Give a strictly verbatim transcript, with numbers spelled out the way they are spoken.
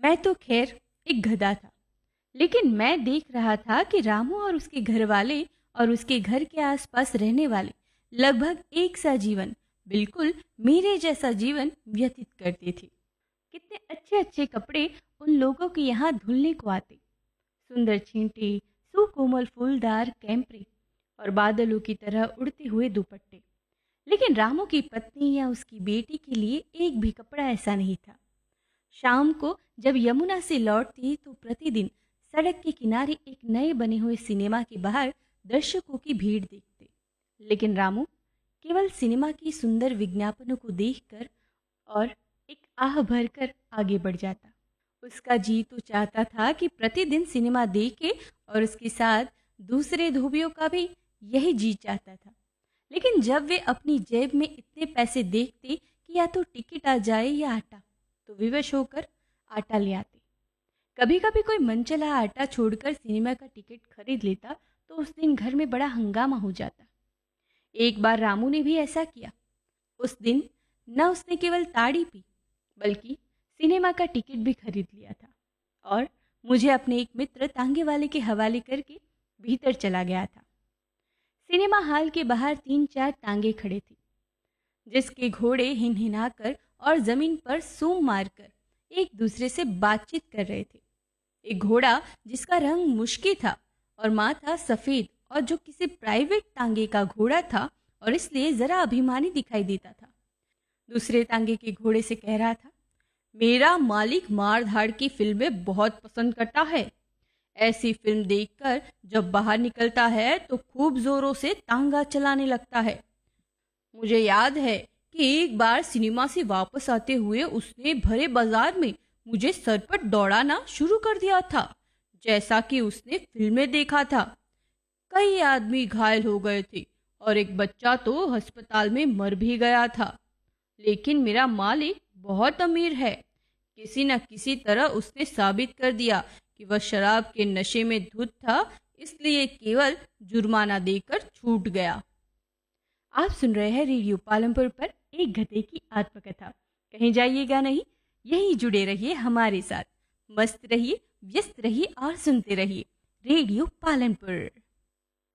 मैं तो खैर एक गधा था, लेकिन मैं देख रहा था कि रामू और उसके घर वाले और उसके घर के आसपास रहने वाले लगभग एक सा जीवन, बिल्कुल मेरे जैसा जीवन व्यतीत करते थे। कितने अच्छे अच्छे कपड़े उन लोगों के यहाँ धुलने को आते, सुंदर छींटे, सुकोमल फूलदार कैंपरे और बादलों की तरह उड़ते हुए दुपट्टे। लेकिन रामू की पत्नी या उसकी बेटी के लिए एक भी कपड़ा ऐसा नहीं था। शाम को जब यमुना से लौटती तो प्रतिदिन सड़क के किनारे एक नए बने हुए सिनेमा के बाहर दर्शकों की भीड़ देखते, लेकिन रामू केवल सिनेमा की सुंदर विज्ञापनों को देखकर और एक आह भरकर आगे बढ़ जाता। उसका जी तो चाहता था कि प्रतिदिन सिनेमा देखे और उसके साथ दूसरे धोबियों का भी यही जी चाहता था। लेकिन जब वे अपनी जेब में इतने पैसे देखते कि या तो टिकट आ जाए या आटा, तो विवश होकर आटा ले आते। कभी कभी कोई मनचला आटा छोड़कर सिनेमा का टिकट खरीद लेता तो उस दिन घर में बड़ा हंगामा हो जाता। एक बार रामू ने भी ऐसा किया। उस दिन न उसने केवल ताड़ी पी, बल्कि सिनेमा का टिकट भी खरीद लिया था और मुझे अपने एक मित्र तांगे वाले के हवाले करके भीतर चला गया था। सिनेमा हॉल के बाहर तीन चार टांगे खड़े थे, जिसके घोड़े हिनहिनाकर और जमीन पर सूम मारकर एक दूसरे से बातचीत कर रहे थे। एक घोड़ा जिसका रंग मुश्की था और माथा सफेद और जो किसी प्राइवेट तांगे का घोड़ा था और इसलिए जरा अभिमानी दिखाई देता था, दूसरे तांगे के घोड़े से कह रहा था, मेरा मालिक मार धाड़ की फिल्में बहुत पसंद करता है। ऐसी फिल्म देखकर जब बाहर निकलता है तो खूब जोरों से तांगा चलाने लगता है। मुझे याद है कि एक बार सिनेमा से वापस आते हुए उसने भरे बाजार में मुझे सर पर दौड़ाना शुरू कर दिया था, जैसा कि उसने फिल्में देखा था। कई आदमी घायल हो गए थे और एक बच्चा तो अस्पताल में मर भी गया था। लेकिन मेरा मालिक बहुत अमीर है। किसी न किसी तरह उसने साबित कर दिया कि वह शराब के नशे में धुत था, इसलिए केवल जुर्माना देकर छूट गया। आप सुन रहे हैं रेडियो पालमपुर पर एक गधे की आत्मकथा। कहीं जाइएगा नहीं, यहीं जुड़े रहिए हमारे साथ। मस्त रहिए, व्यस्त रहिए और सुनते रहिए रेडियो पालनपुर।